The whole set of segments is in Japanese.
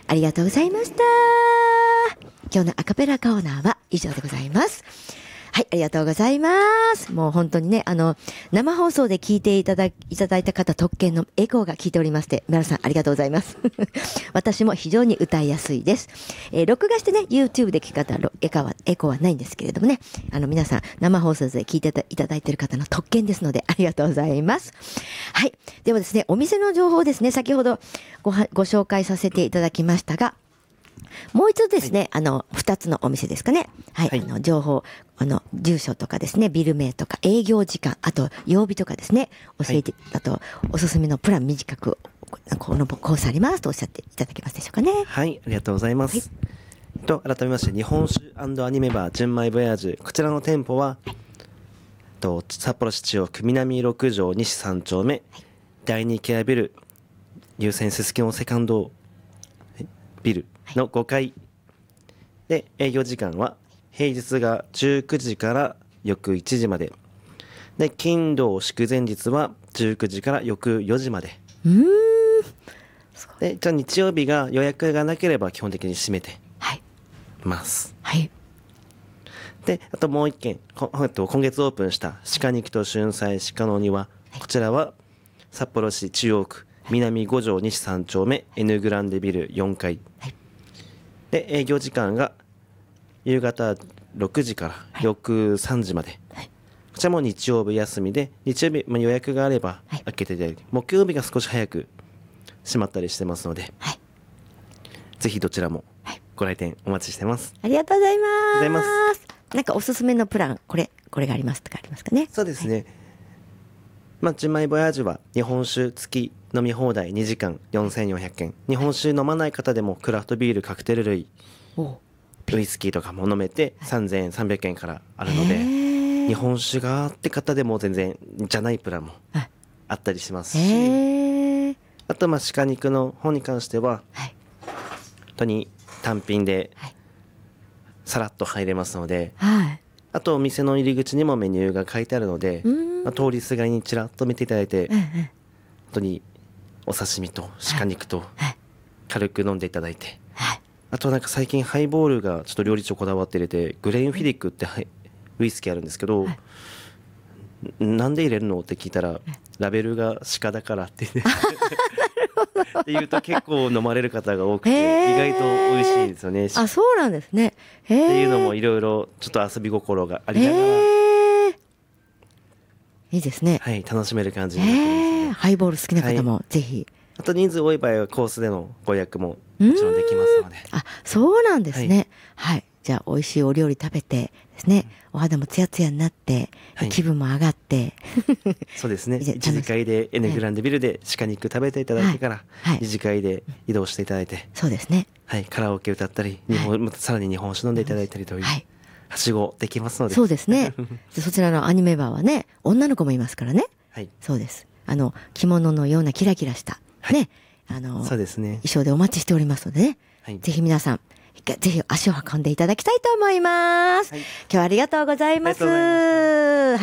ありがとうございました。今日のアカペラコーナーは以上でございます。はい、ありがとうございます。もう本当にね、生放送で聞いていただいた方特権のエコーが聞いておりまして、皆さんありがとうございます。私も非常に歌いやすいです。録画してね、YouTube で聞く方はエコーはないんですけれどもね、皆さん生放送で聞いていただいている方の特権ですので、ありがとうございます。はい。ではですね、お店の情報ですね、先ほどご紹介させていただきましたが、もう一度ですね、二つのお店ですかね。はい。はい、情報、住所とかですね、ビル名とか営業時間、あと曜日とかですね、教えて、はい、あと、おすすめのプラン短く、このコースありますとおっしゃっていただけますでしょうかね。 はい、ありがとうございます。はい、改めまして、日本酒&アニメバー純米ボヤージュ。こちらの店舗は、札幌市中央区南6条西3丁目、はい、第2ケアビル、優先すすきのセカンドビルの5階で、営業時間は平日が19時から翌1時までで、金土祝前日は19時から翌4時までで、じゃあ日曜日が予約がなければ基本的に閉めてます。 はい。 で、あともう一軒、今月オープンした鹿肉と春菜鹿の庭、こちらは札幌市中央区南5条西3丁目 N グランデビル4階、はい、で営業時間が夕方6時から翌3時まで、はい、こちらも日曜日休みで、日曜日、予約があれば開けていただいて、木曜日が少し早く閉まったりしてますので、はい、ぜひどちらもご来店お待ちしてます。 ありがとうございます。なんかおすすめのプラン、これがありますとかありますかね。 そうですね、はい、純米ボヤージュは日本酒付き飲み放題2時間4400円。日本酒飲まない方でもクラフトビール、カクテル類、ウイスキーとかも飲めて3300円からあるので、日本酒がって方でも全然じゃないプランもあったりしますし、あと鹿肉の方に関しては、本当に単品でさらっと入れますので、あとお店の入り口にもメニューが書いてあるので、通りすがりにちらっと見ていただいて、本当にお刺身と鹿肉と軽く飲んでいただいて、あとなんか最近ハイボールがちょっと料理長こだわって入れて、グレインフィディックってウイスキーあるんですけど、なんで入れるのって聞いたら、ラベルが鹿だからってって言うと結構飲まれる方が多くて、意外と美味しいですよね。 あ、そうなんですね。 っていうのもいろいろちょっと遊び心がありながら、 いいですね。 はい、楽しめる感じになってます。 ハイボール好きな方もぜひ。 あと人数多い場合はコースでのご予約ももちろんできますので。 あ、そうなんですね。はい。じゃあ美味しいお料理食べてですね、お肌もツヤツヤになって、気分も上がって。 そうですね。一次会で N グランデビルで鹿肉食べていただいてから、二次会で移動していただいて。 そうですね。 はい。カラオケ歌ったり、さらに日本酒飲んでいただいたりという。はしごできますので。 そうですね。そちらのアニメバーはね、女の子もいますからね。 はい。 そうです。着物のようなキラキラした、ね。 そうですね。 衣装でお待ちしておりますのでね。ぜひ皆さん、ぜひ足を運んでいただきたいと思います。今日はありがとうございます。はい。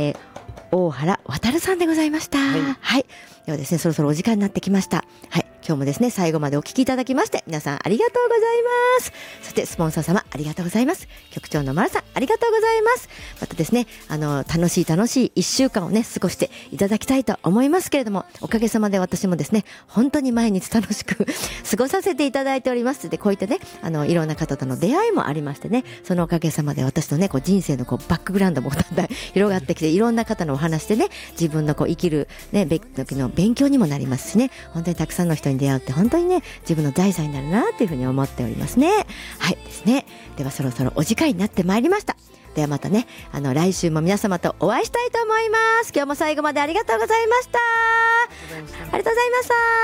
大原渉さんでございました。はい。ではですね、そろそろお時間になってきました。はい。今日もですね、最後までお聞きいただきまして、皆さんありがとうございます。そしてスポンサー様ありがとうございます。局長の丸さんありがとうございます。またですね、楽しい1週間をね、過ごしていただきたいと思いますけれども、おかげさまで私もですね、本当に毎日楽しく過ごさせていただいております。で、こういったね、いろんな方との出会いもありましてね、そのおかげさまで私のね、人生のバックグラウンドもだんだん広がってきて、いろんな方のお話でね、自分の生きるね、時の勉強にもなりますしね、本当にたくさんの人に出会うって本当にね、自分の財産になるなっていうふうに思っておりますね。はいですね。ではそろそろお時間になってまいりました。ではまたね、来週も皆様とお会いしたいと思います。今日も最後までありがとうございました。ありがとうございました。